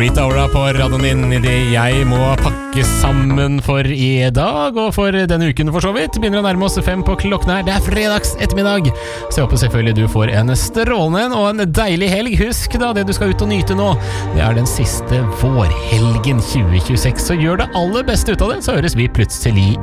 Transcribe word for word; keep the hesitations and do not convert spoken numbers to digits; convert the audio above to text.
Rita Ora på radioen din I det jeg må pakke sammen for I dag og for denne uken for så vidt. Begynner å nærme oss fem på klokken her. Det er fredags ettermiddag. Så jeg håper selvfølgelig du får en strålende og en deilig helg. Husk da, det du skal ut og nyte nå, det er den siste vårhelgen tjue tjueseks. Så gjør det aller beste ut av det, så høres vi plutselig